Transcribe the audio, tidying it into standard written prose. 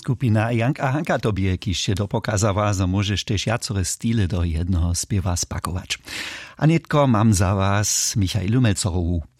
Skupina Jank a Hanka tobie kiście dopokazała, że możesz też jacore stile do jednego spiewa spakować. A netko mam za was Michailu Melcerowu.